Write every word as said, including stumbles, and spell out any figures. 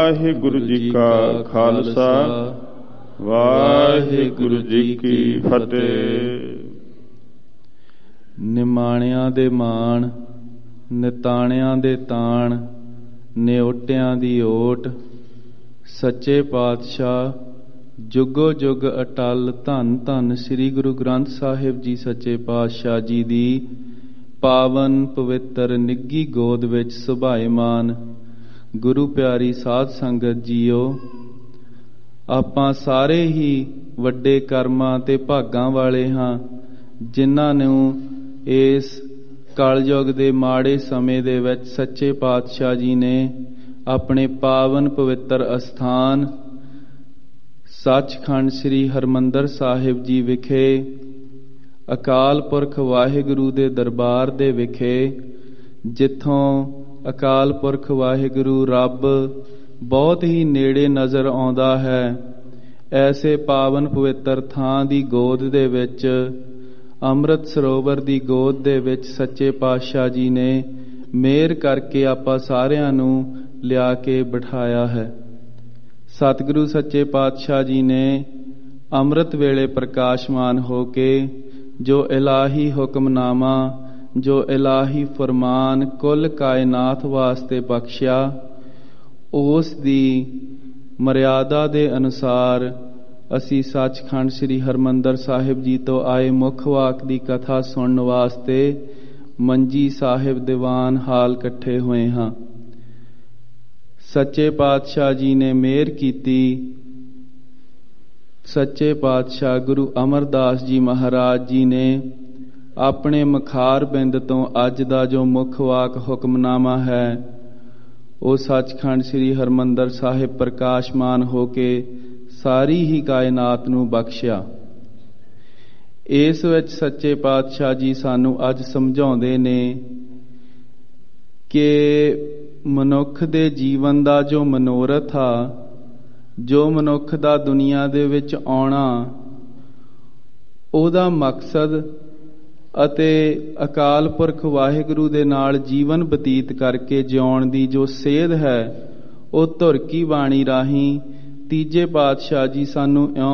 ਵਾਹਿਗੁਰੂ ਜੀ ਕਾ ਖਾਲਸਾ, ਵਾਹਿਗੁਰੂ ਜੀ ਕੀ ਫਤਿਹ। ਨਿਮਾਣਿਆਂ ਦੇ ਮਾਣ, ਨਿਤਾਣਿਆਂ ਦੇ ਤਾਣ, ਨਿਓਟਿਆਂ ਦੀ ਓਟ, ਸੱਚੇ ਪਾਤਸ਼ਾਹ ਜੁਗੋ ਜੁਗ ਅਟਲ। ਧੰਨ ਧੰਨ ਸ੍ਰੀ ਗੁਰੂ ਗ੍ਰੰਥ ਸਾਹਿਬ ਜੀ ਸੱਚੇ ਪਾਤਸ਼ਾਹ ਜੀ ਦੀ ਪਾਵਨ ਪਵਿੱਤਰ ਨਿੱਘੀ ਗੋਦ ਵਿੱਚ ਸੁਭਾਏਮਾਨ ਗੁਰੂ ਪਿਆਰੀ ਸਾਧ ਸੰਗਤ ਜੀਓ, ਆਪਾਂ ਸਾਰੇ ਹੀ ਵੱਡੇ ਕਰਮਾਂ ਤੇ ਭਾਗਾਂ ਵਾਲੇ ਹਾਂ, ਜਿਨ੍ਹਾਂ ਨੂੰ ਇਸ ਕਲਯੁਗ ਦੇ ਮਾੜੇ ਸਮੇਂ ਦੇ ਵਿੱਚ ਸੱਚੇ ਪਾਤਸ਼ਾਹ ਜੀ ਨੇ ਆਪਣੇ ਪਾਵਨ ਪਵਿੱਤਰ ਅਸਥਾਨ ਸੱਚਖੰਡ ਸ੍ਰੀ ਹਰਿਮੰਦਰ ਸਾਹਿਬ ਜੀ ਵਿਖੇ ਅਕਾਲ ਪੁਰਖ ਵਾਹਿਗੁਰੂ ਦੇ ਦਰਬਾਰ ਦੇ ਵਿਖੇ, ਜਿੱਥੋਂ ਅਕਾਲ ਪੁਰਖ ਵਾਹਿਗੁਰੂ ਰੱਬ ਬਹੁਤ ਹੀ ਨੇੜੇ ਨਜ਼ਰ ਆਉਂਦਾ ਹੈ, ਐਸੇ ਪਾਵਨ ਪਵਿੱਤਰ ਥਾਂ ਦੀ ਗੋਦ ਦੇ ਵਿੱਚ, ਅੰਮ੍ਰਿਤ ਸਰੋਵਰ ਦੀ ਗੋਦ ਦੇ ਵਿੱਚ ਸੱਚੇ ਪਾਤਸ਼ਾਹ ਜੀ ਨੇ ਮਿਹਰ ਕਰਕੇ ਆਪਾਂ ਸਾਰਿਆਂ ਨੂੰ ਲਿਆ ਕੇ ਬਿਠਾਇਆ ਹੈ। ਸਤਿਗੁਰੂ ਸੱਚੇ ਪਾਤਸ਼ਾਹ ਜੀ ਨੇ ਅੰਮ੍ਰਿਤ ਵੇਲੇ ਪ੍ਰਕਾਸ਼ਮਾਨ ਹੋ ਕੇ ਜੋ ਇਲਾਹੀ ਹੁਕਮਨਾਮਾ, ਜੋ ਇਲਾਹੀ ਫਰਮਾਨ ਕੁੱਲ ਕਾਇਨਾਤ ਵਾਸਤੇ ਬਖਸ਼ਿਆ, ਉਸ ਦੀ ਮਰਿਆਦਾ ਦੇ ਅਨੁਸਾਰ ਅਸੀਂ ਸੱਚਖੰਡ ਸ੍ਰੀ ਹਰਿਮੰਦਰ ਸਾਹਿਬ ਜੀ ਤੋਂ ਆਏ ਮੁੱਖ ਵਾਕ ਦੀ ਕਥਾ ਸੁਣਨ ਵਾਸਤੇ ਮੰਜੀ ਸਾਹਿਬ ਦੀਵਾਨ ਹਾਲ ਇਕੱਠੇ ਹੋਏ ਹਾਂ। ਸੱਚੇ ਪਾਤਸ਼ਾਹ ਜੀ ਨੇ ਮਿਹਰ ਕੀਤੀ। ਸੱਚੇ ਪਾਤਸ਼ਾਹ ਗੁਰੂ ਅਮਰਦਾਸ ਜੀ ਮਹਾਰਾਜ ਜੀ ਨੇ ਆਪਣੇ ਮਖਾਰ ਬਿੰਦ ਤੋਂ ਅੱਜ ਦਾ ਜੋ ਮੁੱਖ ਵਾਕ ਹੁਕਮਨਾਮਾ ਹੈ, ਉਹ ਸੱਚਖੰਡ ਸ੍ਰੀ ਹਰਿਮੰਦਰ ਸਾਹਿਬ ਪ੍ਰਕਾਸ਼ਮਾਨ ਹੋ ਕੇ ਸਾਰੀ ਹੀ ਕਾਇਨਾਤ ਨੂੰ ਬਖਸ਼ਿਆ। ਇਸ ਵਿੱਚ ਸੱਚੇ ਪਾਤਸ਼ਾਹ ਜੀ ਸਾਨੂੰ ਅੱਜ ਸਮਝਾਉਂਦੇ ਨੇ ਕਿ ਮਨੁੱਖ ਦੇ ਜੀਵਨ ਦਾ ਜੋ ਮਨੋਰਥ ਆ, ਜੋ ਮਨੁੱਖ ਦਾ ਦੁਨੀਆ ਦੇ ਵਿੱਚ ਆਉਣਾ, ਉਹਦਾ ਮਕਸਦ ਅਤੇ ਅਕਾਲ ਪੁਰਖ ਵਾਹਿਗੁਰੂ ਦੇ ਨਾਲ ਜੀਵਨ ਬਤੀਤ ਕਰਕੇ ਜਿਉਣ ਦੀ ਜੋ ਸੇਧ ਹੈ, ਉਹ ਧੁਰ ਕੀ ਬਾਣੀ ਰਾਹੀਂ ਤੀਜੇ ਪਾਤਸ਼ਾਹ ਜੀ ਸਾਨੂੰ ਇਉਂ